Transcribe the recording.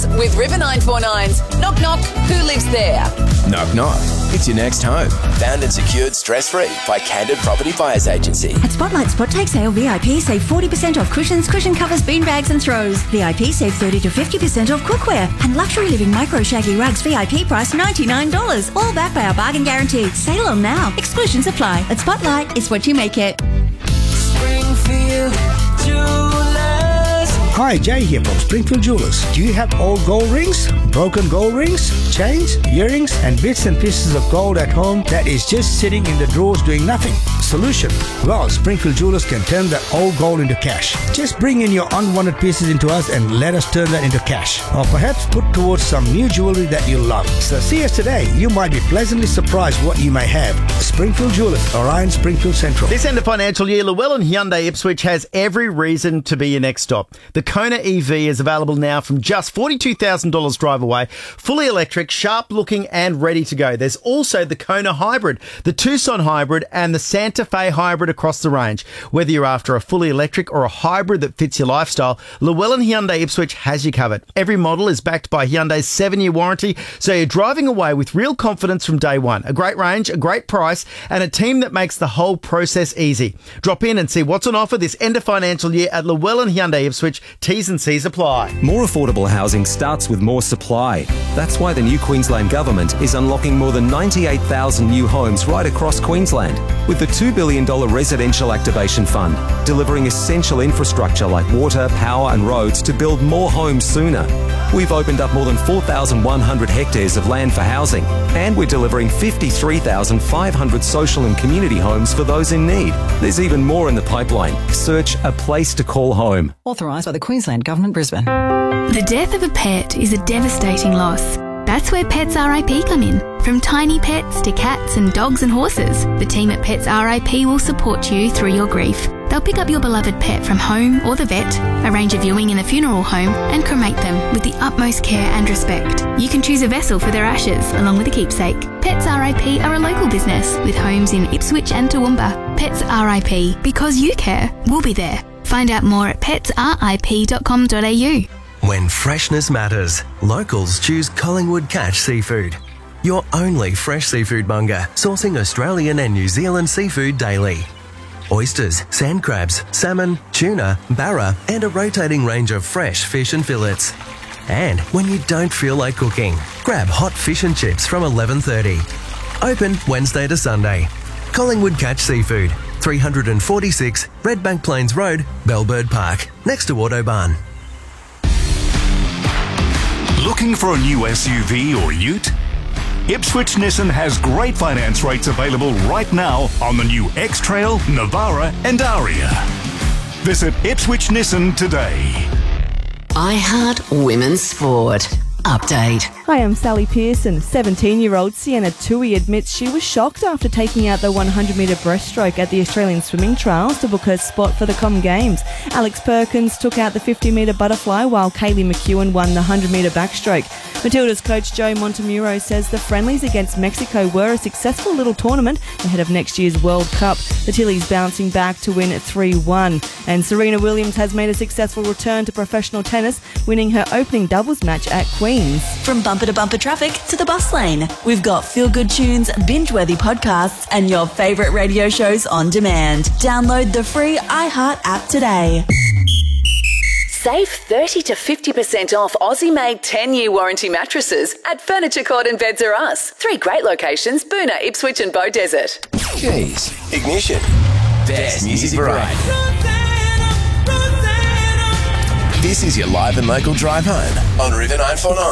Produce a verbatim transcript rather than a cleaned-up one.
Jewels with River nine four nine's Knock Knock, Who Lives There? Knock Knock. It's your next home. Found and secured stress-free by Candid Property Buyers Agency. At Spotlight Spot Take Sale, V I P save forty percent off cushions, cushion covers, bean bags and throws. V I P save thirty to fifty percent off cookware. And Luxury Living Micro Shaggy Rugs V I P price ninety-nine dollars. All backed by our bargain guarantee. Sale on now. Exclusions apply. At Spotlight, it's what you make it. Springfield Jewelers. Hi, Jay here from Springfield Jewelers. Do you have old gold rings, broken gold rings, chains, earrings, and bits and pieces of gold at home that is just sitting in the drawers doing nothing? Solution? Well, Springfield Jewelers can turn that old gold into cash. Just bring in your unwanted pieces into us and let us turn that into cash. Or perhaps put towards some new jewelry that you love. So see us today. You might be pleasantly surprised what you may have. Springfield Jewelers, Orion Springfield Central. This end of financial year, Llewellyn Hyundai Ipswich has every reason to be your next stop. The Kona E V is available now from just forty-two thousand dollars drive away, fully electric, sharp looking and ready to go. There's also the Kona Hybrid, the Tucson Hybrid and the Santa Fe Hybrid across the range. Whether you're after a fully electric or a hybrid that fits your lifestyle, Llewellyn Hyundai Ipswich has you covered. Every model is backed by Hyundai's seven-year warranty, so you're driving away with real confidence from day one. A great range, a great price and a team that makes the whole process easy. Drop in and see what's on offer this end of financial year at Llewellyn Hyundai Ipswich. T's and C's apply. More affordable housing starts with more supply. That's why the new Queensland Government is unlocking more than ninety-eight thousand new homes right across Queensland, with the two billion dollars Residential Activation Fund, delivering essential infrastructure like water, power and roads to build more homes sooner. We've opened up more than four thousand one hundred hectares of land for housing, and we're delivering fifty-three thousand five hundred social and community homes for those in need. There's even more in the pipeline. Search A Place to Call Home. Authorised by the Queensland Government, Brisbane. The death of a pet is a devastating loss. That's where Pets R I P come in. From tiny pets to cats and dogs and horses, the team at Pets R I P will support you through your grief. They'll pick up your beloved pet from home or the vet, arrange a viewing in a funeral home, and cremate them with the utmost care and respect. You can choose a vessel for their ashes, along with a keepsake. Pets R I P are a local business with homes in Ipswich and Toowoomba. Pets R I P, because you care, we'll be there. Find out more at pets r i p dot com dot a u. When freshness matters, locals choose Collingwood Catch Seafood. Your only fresh seafood monger, sourcing Australian and New Zealand seafood daily. Oysters, sand crabs, salmon, tuna, barra, and a rotating range of fresh fish and fillets. And when you don't feel like cooking, grab hot fish and chips from eleven thirty. Open Wednesday to Sunday. Collingwood Catch Seafood, three forty-six Redbank Plains Road, Bellbird Park, next to Autobahn. Looking for a new S U V or ute? Ipswich Nissan has great finance rates available right now on the new X-Trail, Navara and Aria. Visit Ipswich Nissan today. iHeart Women's Sport. Update. Hi, I'm Sally Pearson. seventeen-year-old Sienna Tui admits she was shocked after taking out the one hundred metre breaststroke at the Australian Swimming Trials to book her spot for the Com Games. Alex Perkins took out the fifty metre butterfly while Kaylee McEwen won the one hundred metre backstroke. Matilda's coach Joe Montemuro says the friendlies against Mexico were a successful little tournament ahead of next year's World Cup. The Tillies bouncing back to win three one. And Serena Williams has made a successful return to professional tennis, winning her opening doubles match at Queen's. From bumper to bumper traffic to the bus lane, we've got feel-good tunes, binge-worthy podcasts, and your favourite radio shows on demand. Download the free iHeart app today. Save thirty to fifty percent off Aussie-made ten-year warranty mattresses at Furniture Court and Beds R Us. Three great locations, Boonah, Ipswich and Beaudesert. Keys, ignition, best music variety. This is your live and local drive home on River nine four nine.